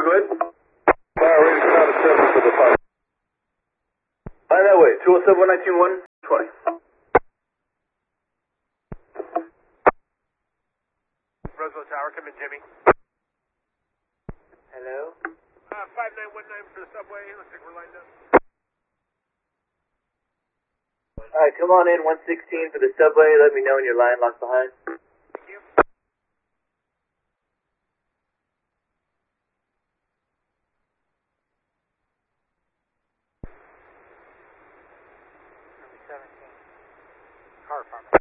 go ahead. Fire rating out of 7 for the fire. By that way, 207-119-120. Roseville Tower, come in, Jimmy. Hello? 5919 for the subway. Looks like we're lined up. Alright, come on in, 116 for the subway. Let me know when your line locked behind. Thank you. Number 17. Car apartment.